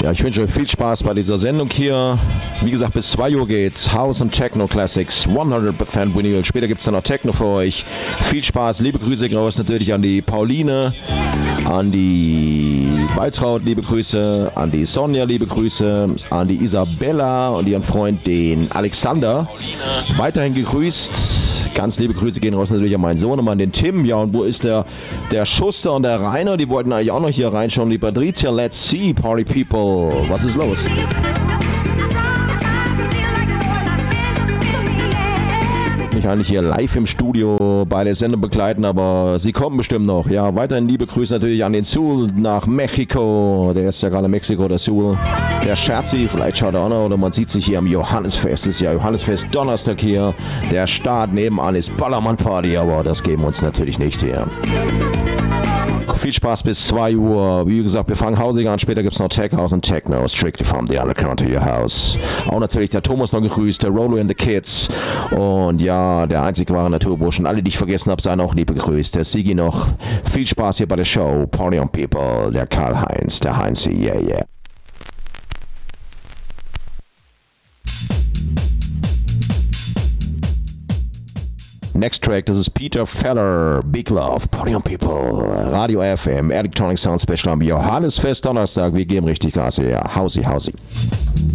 Ja, ich wünsche euch viel Spaß bei dieser Sendung hier. Wie gesagt, bis 2 Uhr geht's. House und Techno Classics, 100% Vinyl. Später gibt's dann noch Techno für euch. Viel Spaß. Liebe Grüße raus natürlich an die Pauline, an die Waltraud, liebe Grüße, an die Sonja, liebe Grüße, an die Isabella und ihren Freund, den Alexander. Weiterhin gegrüßt. Ganz liebe Grüße gehen raus natürlich an meinen Sohn und an den Tim. Ja, und wo ist der Schuster und der Rainer? Die wollten eigentlich auch noch hier reinschauen. Die Patricia, let's see, Party People. Was ist los? Mich eigentlich hier live im Studio bei der Sendung begleiten, aber sie kommen bestimmt noch. Ja, weiterhin liebe Grüße natürlich an den Sul nach Mexiko. Der ist ja gerade in Mexiko, der Sul. Der Scherzi, vielleicht schaut er auch noch, oder man sieht sich hier am Johannesfest. Das ist ja Johannesfest Donnerstag hier. Der Start nebenan ist Ballermann Party, aber das geben wir uns natürlich nicht hier. Viel Spaß bis 2 Uhr. Wie gesagt, wir fangen hausig an. Später gibt es noch Tech House und Techno. Strictly from the Underground to your house. Auch natürlich der Thomas noch gegrüßt, der Rollo and the Kids. Und ja, der einzig wahre Naturburschen. Alle, die ich vergessen habe, seien auch liebe gegrüßt. Der Sigi noch. Viel Spaß hier bei der Show. Party on People. Der Karl-Heinz, der Heinzi. Yeah, yeah. Next track, das ist Peter Feller, Big Love, Party on People, Radio FM, Electronic Sound Special am Johannesfest Donnerstag. Wir geben richtig Gas hier. Hausi, Hausi.